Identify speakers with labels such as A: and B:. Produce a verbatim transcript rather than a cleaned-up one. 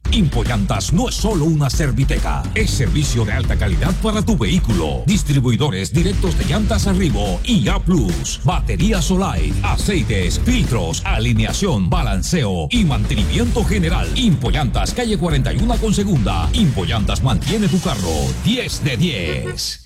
A: Impollantas no es solo una serviteca, es servicio de alta calidad para tu vehículo. Distribuidores directos de llantas Arribo y A Plus, baterías Solite, aceites, filtros, alineación, balanceo y mantenimiento general. Impollantas, calle cuarenta y uno con segunda. Impollantas mantiene tu carro diez de diez.